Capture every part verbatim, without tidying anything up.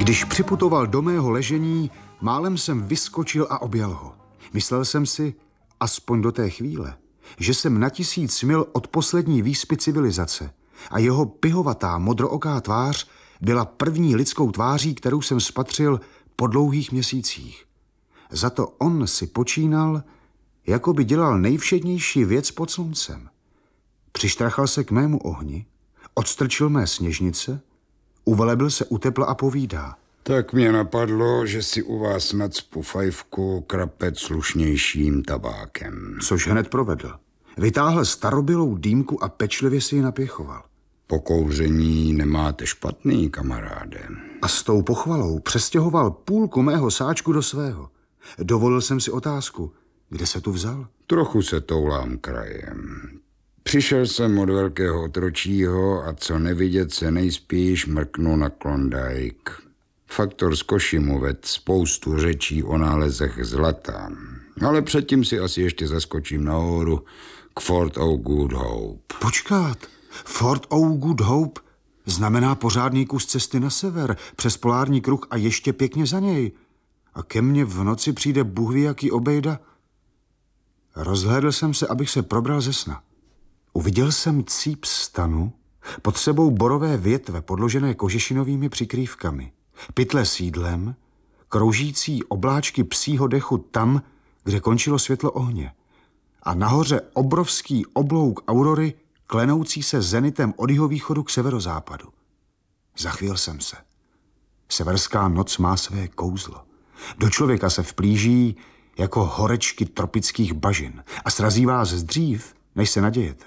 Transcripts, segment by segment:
Když připutoval do mého ležení, málem jsem vyskočil a objel ho. Myslel jsem si, aspoň do té chvíle, že jsem na tisíc mil od poslední výspy civilizace a jeho pihovatá modrooká tvář byla první lidskou tváří, kterou jsem spatřil po dlouhých měsících. Za to on si počínal, jako by dělal nejvšednější věc pod sluncem. Přištrachal se k mému ohni, odstrčil mé sněžnice, uvelebil se u tepla a povídá. Tak mě napadlo, že si u vás nacpu fajfku krapet slušnějším tabákem. Což hned provedl. Vytáhl starobylou dýmku a pečlivě si ji napěchoval. Po kouření nemáte špatný, kamaráde. A s tou pochvalou přestěhoval půlku mého sáčku do svého. Dovolil jsem si otázku, kde se tu vzal? Trochu se toulám krajem. Přišel jsem od velkého otročího a co nevidět se nejspíš mrknu na Klondike. Faktor z Košimu ved spoustu řečí o nálezech zlata. Ale předtím si asi ještě zaskočím nahoru k Fort O' Good Hope. Počkat, Fort O' Good Hope znamená pořádný kus cesty na sever, přes polární kruh a ještě pěkně za něj. A ke mně v noci přijde bůhví jaký obejda. Rozhlédl jsem se, abych se probral ze sna. Uviděl jsem cíp stanu, pod sebou borové větve podložené kožešinovými přikrývkami, pytle s jídlem, kroužící obláčky psího dechu tam, kde končilo světlo ohně, a nahoře obrovský oblouk aurory, klenoucí se zenitem od jihovýchodu k severozápadu. Zachvěl jsem se. Severská noc má své kouzlo. Do člověka se vplíží jako horečky tropických bažin a srazí vás dřív, než se nadějete.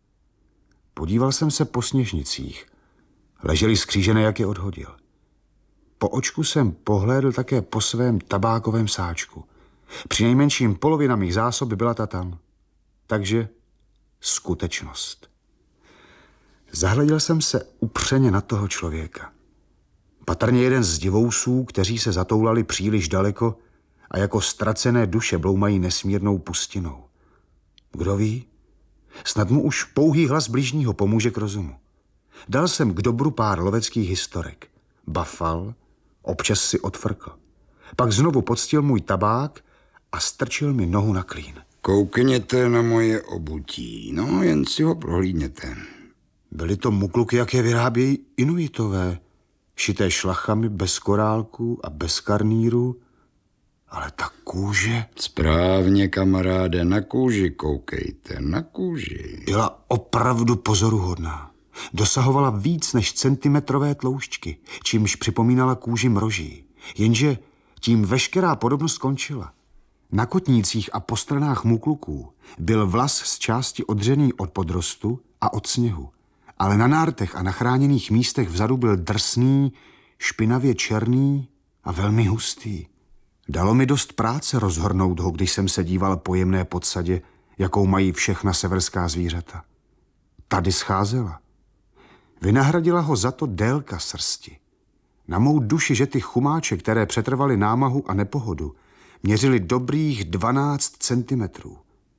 Podíval jsem se po sněžnicích. Leželi skřížené, jak je odhodil. Po očku jsem pohlédl také po svém tabákovém sáčku. Přinejmenším polovina mých zásob byla ta tam. Takže skutečnost. Zahleděl jsem se upřeně na toho člověka. Patrně jeden z divousů, kteří se zatoulali příliš daleko a jako ztracené duše bloumají nesmírnou pustinou. Kdo ví? Snad mu už pouhý hlas bližního pomůže k rozumu. Dal jsem k dobru pár loveckých historek. Bafal, občas si odfrkl. Pak znovu poctil můj tabák a strčil mi nohu na klín. Koukněte na moje obutí, no jen si ho prohlídněte. Byly to mukluky, jak je vyrábějí Inuitové. Šité šlachami bez korálku a bez karníru. Ale ta kůže... Správně, kamaráde, na kůži koukejte, na kůži. Byla opravdu pozoruhodná. Dosahovala víc než centimetrové tloušťky, čímž připomínala kůži mroží. Jenže tím veškerá podobnost skončila. Na kotnících a po stranách mukluků byl vlas z části odřený od podrostu a od sněhu. Ale na nártech a na chráněných místech vzadu byl drsný, špinavě černý a velmi hustý. Dalo mi dost práce rozhrnout ho, když jsem se díval po jemné podsadě, jakou mají všechna severská zvířata. Tady scházela. Vynahradila ho za to délka srsti. Na mou duši, že ty chumáče, které přetrvaly námahu a nepohodu, měřily dobrých dvanáct centimetrů.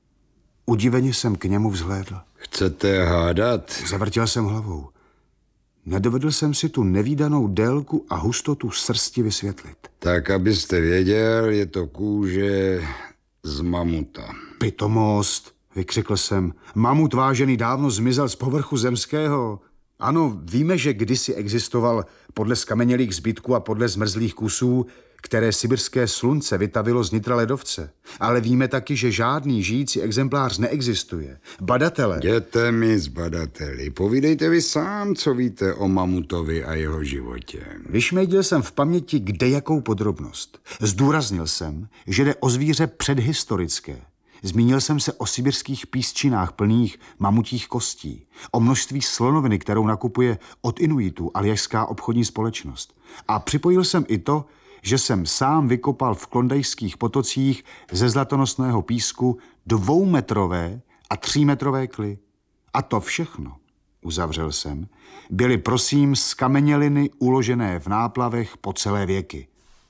Udiveně jsem k němu vzhlédl. Chcete hádat? Zavrtěl jsem hlavou. Nedovedl jsem si tu nevídanou délku a hustotu srsti vysvětlit. Tak, abyste věděl, je to kůže z mamuta. Pitomost, vykřikl jsem. Mamut vážený dávno zmizel z povrchu zemského. Ano, víme, že kdysi existoval podle skamenělých zbytků a podle zmrzlých kusů, které sibirské slunce vytavilo z nitra ledovce. Ale víme taky, že žádný žijící exemplář neexistuje. Badatele... Jděte mi z badateli. Povídejte vy sám, co víte o mamutovi a jeho životě. Vyšmejdil jsem v paměti kdejakou podrobnost. Zdůraznil jsem, že jde o zvíře předhistorické. Zmínil jsem se o sibirských písčinách plných mamutích kostí, o množství slonoviny, kterou nakupuje od Inuitů aljašská obchodní společnost. A připojil jsem i to, že jsem sám vykopal v klondajských potocích ze zlatonosného písku dvoumetrové a třímetrové kly. A to všechno, uzavřel jsem, byly prosím skameněliny uložené v náplavech po celé věky.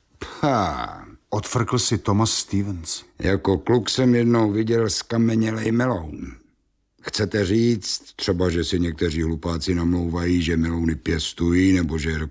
Ha, odfrkl si Thomas Stevens. Jako kluk jsem jednou viděl skamenělej meloun. Chcete říct třeba, že si někteří hlupáci namlouvají, že melouny pěstují, nebo že je